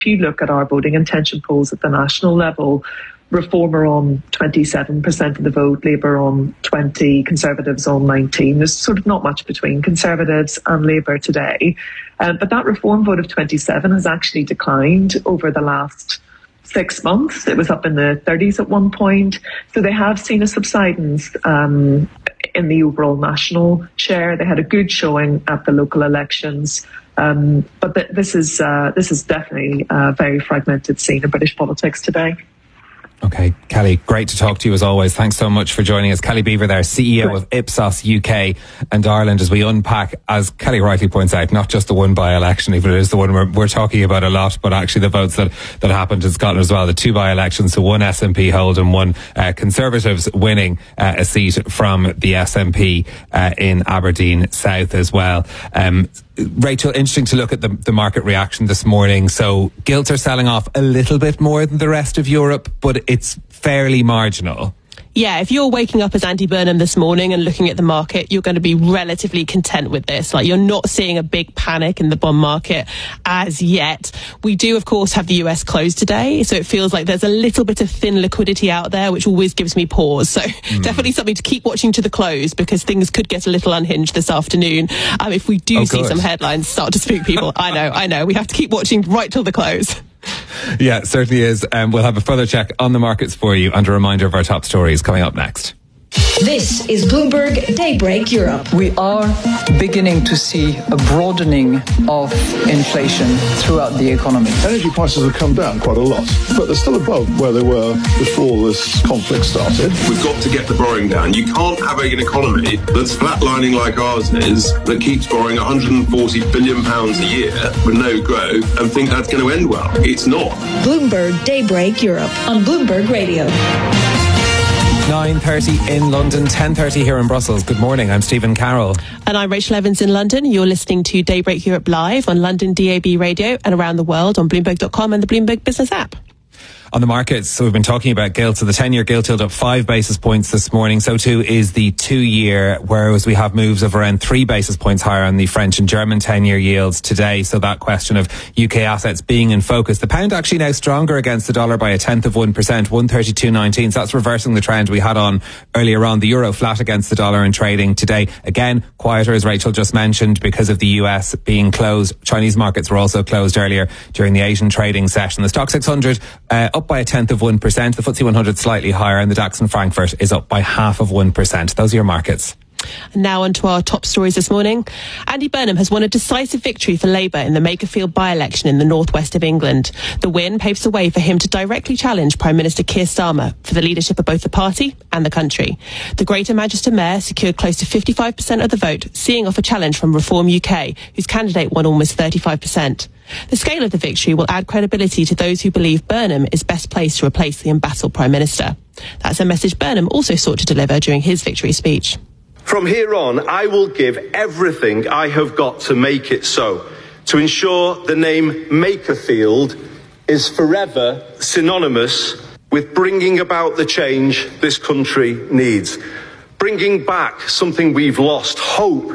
if you look at our voting intention polls at the national level, Reform are on 27% of the vote, Labour on 20%, Conservatives on 19%. There's sort of not much between Conservatives and Labour today. But that Reform vote of 27% has actually declined over the last 6 months. It was up in the 30s at one point. So they have seen a subsidence in the overall national share. They had a good showing at the local elections. But this is definitely a very fragmented scene in British politics today. Okay, Kelly, great to talk to you as always. Thanks so much for joining us. Kelly Beaver there, CEO of Ipsos UK and Ireland, as we unpack, as Kelly rightly points out, not just the one by-election, even it is the one we're talking about a lot, but actually the votes that happened in Scotland as well, the two by-elections, so one SNP hold and one Conservatives winning a seat from the SNP in Aberdeen South as well. Rachel, interesting to look at the market reaction this morning. So gilts are selling off a little bit more than the rest of Europe, but it's fairly marginal. Yeah, if you're waking up as Andy Burnham this morning and looking at the market, you're going to be relatively content with this. Like, you're not seeing a big panic in the bond market as yet. We do, of course, have the US close today, so it feels like there's a little bit of thin liquidity out there, which always gives me pause. So definitely something to keep watching to the close, because things could get a little unhinged this afternoon. If we do see some headlines start to spook people. I know. We have to keep watching right till the close. Yeah, it certainly is. We'll have a further check on the markets for you and a reminder of our top stories coming up next. This is Bloomberg Daybreak Europe. We are beginning to see a broadening of inflation throughout the economy. Energy prices have come down quite a lot, but they're still above where they were before this conflict started. We've got to get the borrowing down. You can't have an economy that's flatlining like ours is, that keeps borrowing £140 billion a year with no growth and think that's going to end well. It's not. Bloomberg Daybreak Europe on Bloomberg Radio. 9:30 in London, 10:30 here in Brussels. Good morning, I'm Stephen Carroll. And I'm Rachel Evans in London. You're listening to Daybreak Europe live on London DAB radio and around the world on Bloomberg.com and the Bloomberg Business app. On the markets, so we've been talking about gilts. So the 10-year gilt yield up 5 basis points this morning. So too is the 2-year, whereas we have moves of around 3 basis points higher on the French and German 10-year yields today. So that question of UK assets being in focus. The pound actually now stronger against the dollar by 0.1%, 132.19. So that's reversing the trend we had on earlier on. The euro flat against the dollar in trading today. Again, quieter, as Rachel just mentioned, because of the US being closed. Chinese markets were also closed earlier during the Asian trading session. The Stock 600 up by 0.1%. The FTSE 100 slightly higher, and the DAX in Frankfurt is up by 0.5%. Those are your markets. And now on to our top stories this morning. Andy Burnham has won a decisive victory for Labour in the Makerfield by-election in the northwest of England. The win paves the way for him to directly challenge Prime Minister Keir Starmer for the leadership of both the party and the country. The Greater Manchester Mayor secured close to 55% of the vote, seeing off a challenge from Reform UK, whose candidate won almost 35%. The scale of the victory will add credibility to those who believe Burnham is best placed to replace the embattled Prime Minister. That's a message Burnham also sought to deliver during his victory speech. From here on, I will give everything I have got to make it so, to ensure the name Makerfield is forever synonymous with bringing about the change this country needs. Bringing back something we've lost, hope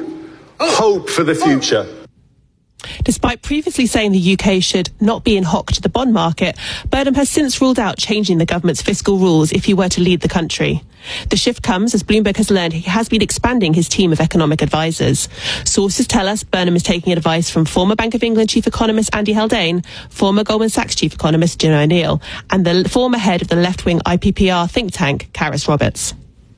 for the future. Despite previously saying the UK should not be in hock to the bond market, Burnham has since ruled out changing the government's fiscal rules if he were to lead the country. The shift comes as Bloomberg has learned he has been expanding his team of economic advisors. Sources tell us Burnham is taking advice from former Bank of England chief economist Andy Haldane, former Goldman Sachs chief economist Jim O'Neill, and the former head of the left-wing IPPR think tank, Karis Roberts.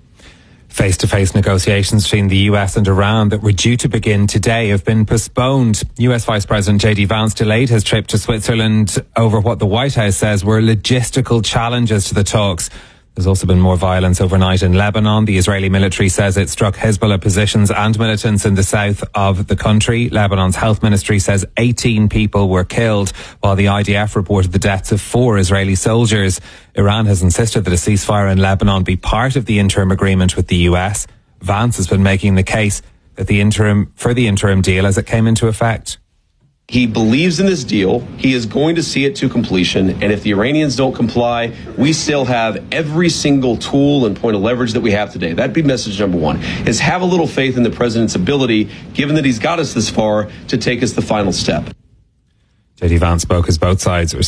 Face-to-face negotiations between the US and Iran that were due to begin today have been postponed. US Vice President J.D. Vance delayed his trip to Switzerland over what the White House says were logistical challenges to the talks. There's also been more violence overnight in Lebanon. The Israeli military says it struck Hezbollah positions and militants in the south of the country. Lebanon's health ministry says 18 people were killed, while the IDF reported the deaths of 4 Israeli soldiers. Iran has insisted that a ceasefire in Lebanon be part of the interim agreement with the US. Vance has been making the case that the interim deal as it came into effect. He believes in this deal. He is going to see it to completion. And if the Iranians don't comply, we still have every single tool and point of leverage that we have today. That'd be message number one, is have a little faith in the president's ability, given that he's got us this far, to take us the final step. JD Vance spoke as both sides